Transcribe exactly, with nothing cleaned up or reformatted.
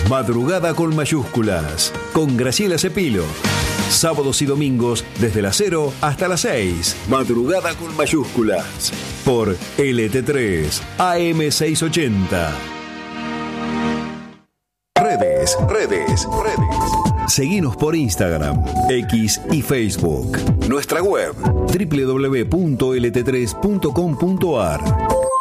Madrugada con mayúsculas, con Graciela Cepilo. Sábados y domingos desde las cero hasta las seis. Madrugada con mayúsculas. Por L T tres, A M seiscientos ochenta. Redes, redes, redes. Seguinos por Instagram, X y Facebook. Nuestra web, doble u doble u doble u punto l t tres punto com punto a r.